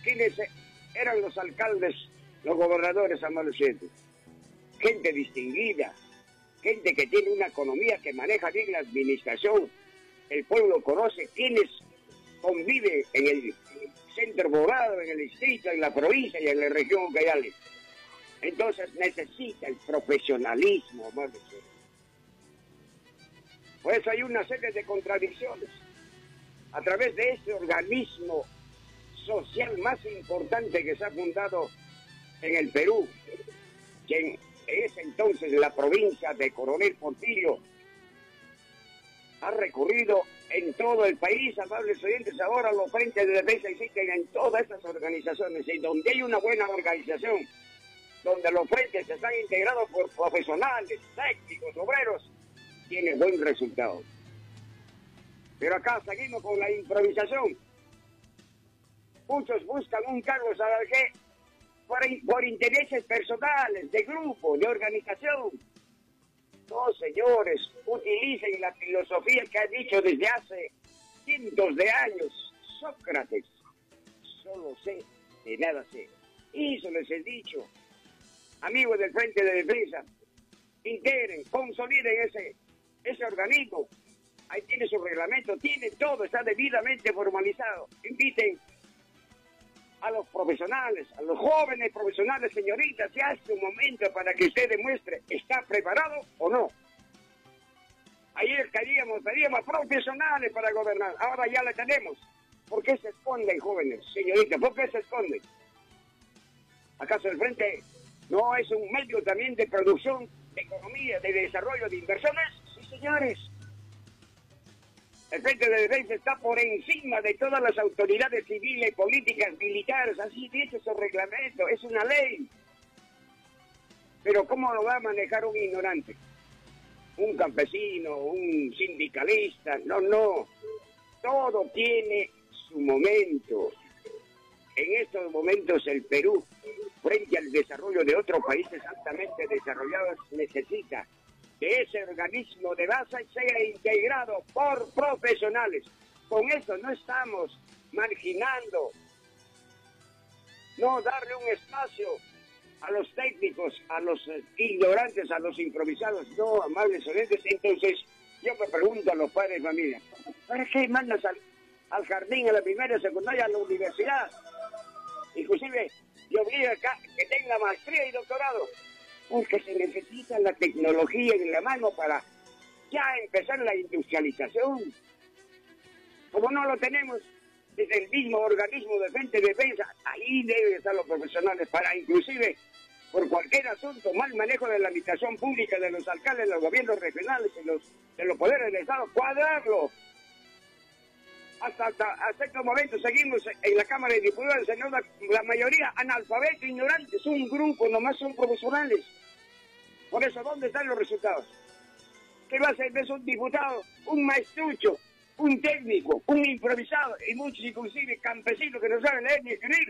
¿quiénes eran los alcaldes, los gobernadores, amables oyentes? Gente distinguida, gente que tiene una economía, que maneja bien la administración. El pueblo conoce quiénes conviven en el centro poblado, en el distrito, en la provincia y en la región Cayale. Entonces necesita el profesionalismo, amables oyentes. Por eso hay una serie de contradicciones. A través de este organismo social más importante que se ha fundado en el Perú, que es entonces la provincia de Coronel Porfirio, ha recurrido en todo el país, amables oyentes. Ahora los frentes de defensa existen en todas estas organizaciones, y donde hay una buena organización, donde los frentes están integrados por profesionales, técnicos, obreros, tiene buen resultado. Pero acá seguimos con la improvisación. Muchos buscan un cargo, ¿sabes qué? Por intereses personales, de grupo, de organización. No, señores, utilicen la filosofía que ha dicho desde hace cientos de años Sócrates. Solo sé, de nada sé. Y eso les he dicho. Amigos del Frente de Defensa, integren, consoliden ese organismo. Ahí tiene su reglamento, tiene todo, está debidamente formalizado. Inviten a los profesionales, a los jóvenes profesionales, señoritas, ya es su momento para que usted demuestre, ¿está preparado o no? Ayer pedíamos profesionales para gobernar, ahora ya la tenemos. ¿Por qué se esconden, jóvenes, señoritas? ¿Por qué se esconden? ¿Acaso el Frente no es un medio también de producción, de economía, de desarrollo, de inversiones? Sí, señores. El Frente de Defensa está por encima de todas las autoridades civiles, políticas, militares. Así dice su reglamento, es una ley. Pero ¿cómo lo va a manejar un ignorante? Un campesino, un sindicalista. No. Todo tiene su momento. En estos momentos el Perú, frente al desarrollo de otros países altamente desarrollados, necesita que ese organismo de base sea integrado por profesionales. Con eso no estamos marginando, no darle un espacio a los técnicos, a los ignorantes, a los improvisados, no, amables oyentes. Entonces, yo me pregunto a los padres de familia, ¿para qué mandas al jardín, a la primaria, secundaria, a la universidad? Inclusive, yo vi acá que tenga maestría y doctorado, porque se necesita la tecnología en la mano para ya empezar la industrialización. Como no lo tenemos desde el mismo organismo de Frente de Defensa, ahí deben estar los profesionales para, inclusive, por cualquier asunto, mal manejo de la administración pública, de los alcaldes, de los gobiernos regionales, de los poderes del Estado, cuadrarlo. Hasta este momento seguimos en la Cámara de Diputados, la mayoría analfabetos, ignorantes, un grupo nomás son profesionales. Por eso, ¿dónde están los resultados? ¿Qué va a ser? ¿Es un diputado, un maestrucho, un técnico, un improvisado, y muchos inclusive campesinos que no saben leer ni escribir?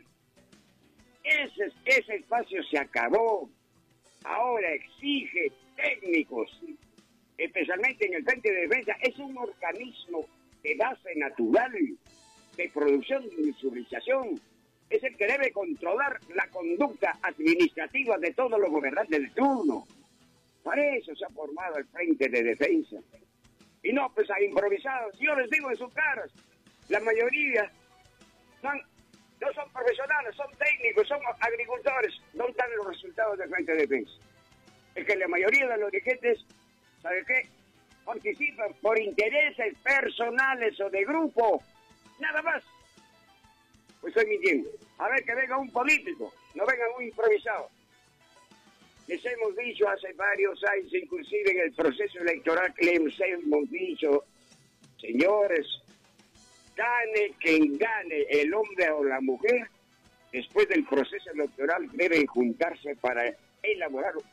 Ese espacio se acabó. Ahora exige técnicos, especialmente en el Frente de Defensa. Es un organismo de base natural, de producción, de industrialización. Es el que debe controlar la conducta administrativa de todos los gobernantes de turno. Para eso se ha formado el Frente de Defensa. Y no, pues a improvisados. Yo les digo en sus caras, la mayoría no son profesionales, son técnicos, son agricultores. No están los resultados del Frente de Defensa. Es que la mayoría de los dirigentes, ¿sabe qué? Participan por intereses personales o de grupo, nada más. Pues estoy mintiendo. A ver, que venga un político, no venga un improvisado. Les hemos dicho hace varios años, inclusive en el proceso electoral, que les hemos dicho, señores, gane quien gane, el hombre o la mujer, después del proceso electoral deben juntarse para elaborar